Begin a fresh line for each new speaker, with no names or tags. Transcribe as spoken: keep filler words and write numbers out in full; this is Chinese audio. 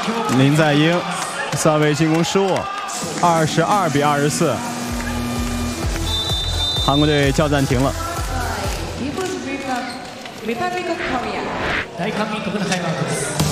林在英萨位进攻失误，二十二比二十四，韩国队叫暂停了。
Republic of Korea。大韓民国のタイムアウトです。